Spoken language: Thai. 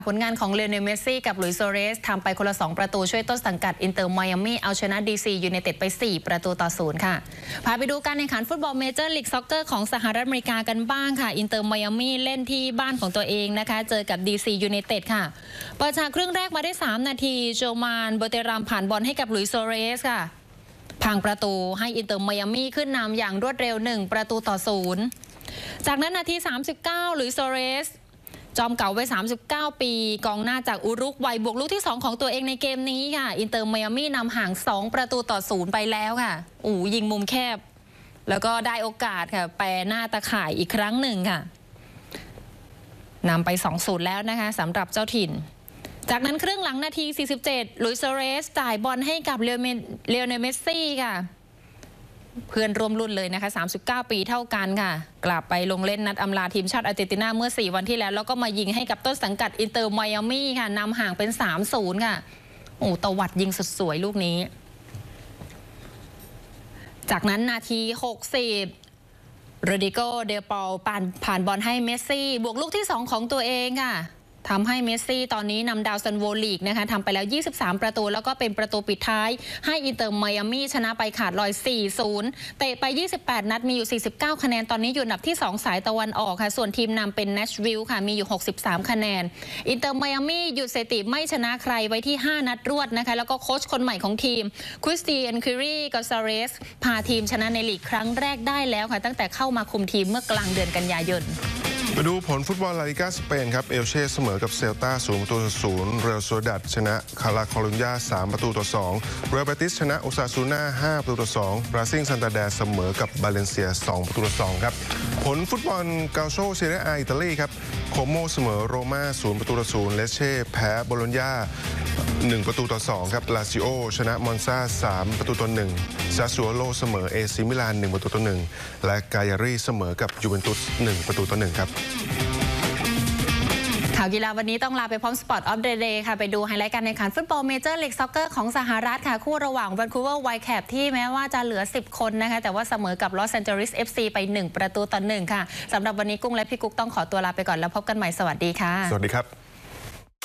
ผลงานของเลโอเนล เมสซี่กับหลุยส์ โซเรสทำไปคนละ2 ประตูช่วยต้นสังกัดอินเตอร์ไมอามี่เอาชนะดีซียูไนเต็ดไป4-0ค่ะพาไปดูการแข่งขันฟุตบอลเมเจอร์ลีกซ็อกเกอร์ของสหรัฐอเมริกากันบ้างค่ะอินเตอร์ไมอามี่เล่นที่บ้านของตัวเองนะคะเจอกับดีซียูไนเต็ดค่ะเปิดฉากครึ่งแรกมาได้3 นาทีโจมานเบอร์เตรามผ่านบอลให้กับหลุยส์ โซเรสค่ะพังประตูให้อินเตอร์ไมอามี่ขึ้นนำอย่างรวดเร็ว1-0จากนั้นนาที39หลุยส์ โซเรสจอมเก่าวัย39 ปีกองหน้าจากอุรุกวัยบวกลูกที่2ของตัวเองในเกมนี้ค่ะอินเตอร์ไมอามี่นำห่าง2-0ไปแล้วค่ะยิงมุมแคบแล้วก็ได้โอกาสค่ะแปรหน้าตาข่ายอีกครั้งหนึ่งค่ะนำไป2-0แล้วนะคะสำหรับเจ้าถิ่นจากนั้นครึ่งหลังนาที47หลุยส์ โซเรสจ่ายบอลให้กับเลโอเนล เมสซี่ค่ะเพื่อนร่วมรุ่นเลยนะคะ39 ปีเท่ากันค่ะกลับไปลงเล่นนัดอำลาทีมชาติอาร์เจนตินาเมื่อ4 วันที่แล้วแล้วก็มายิงให้กับต้นสังกัดอินเตอร์ไมอามี่ค่ะนำห่างเป็น3-0ค่ะตวัดยิงสุดสวยลูกนี้จากนั้นนาที60โรดิโก เดลปอลผ่านบอลให้เมสซี่บวกลูกที่2ของตัวเองค่ะทำให้เมสซี่ตอนนี้นำดาวซันโวลีกนะคะทำไปแล้ว23 ประตูแล้วก็เป็นประตูปิดท้ายให้อินเตอร์ไมอามี่ชนะไปขาดลอย 4-0 เตะไป28 นัดมีอยู่49 คะแนนตอนนี้อยู่อันดับที่2สายตะวันออกค่ะส่วนทีมนำเป็นเนชวิลล์ค่ะมีอยู่63 คะแนนอินเตอร์ไมอามี่หยุดสถิติไม่ชนะใครไว้ที่5 นัดรวดนะคะแล้วก็โค้ชคนใหม่ของทีมคริสเตียน คิรีกอซาเรสพาทีมชนะในลีกครั้งแรกได้แล้วค่ะตั้งแต่เข้ามาคุมทีมเมื่อกลางเดือนกันยายนมาดูผลฟุตบอลลาลิก้าสเปนครับเอลเช่เสมอกับเซลตา0-0เรอัลโซดัดชนะคาราคอลุญญา3-2เรอัลเบติสชนะโอซาซูน่า5-2ราซิงซันตาแดร์เสมอกับบาเลนเซีย2-2ครับผลฟุตบอลกาโชเซเรียอาอิตาลีครับโคโมเสมอโรม่า0-0เลเช่แพ้โบโลญญา1-2ครับลาซิโอชนะมอนซา3-1ซาซัวโลเสมอเอซิมิลาน1-1และกายารีเสมอกับยูเวนตุส1-1ครับข่าวกีฬาวันนี้ต้องลาไปพร้อมสปอร์ตออฟเดอะเดย์ค่ะไปดูไฮไลท์การแข่งขันฟุตบอลเมเจอร์ลีกซ็อกเกอร์ของสหรัฐค่ะคู่ระหว่างแวนคูเวอร์ไวท์แคปที่แม้ว่าจะเหลือ10 คนนะคะแต่ว่าเสมอกับลอสแอนเจลิส FC ไป1-1ค่ะสำหรับวันนี้กุ้งและพี่กุ๊กต้องขอตัวลาไปก่อนแล้วพบกันใหม่สวัสดีค่ะสวัสดีครับ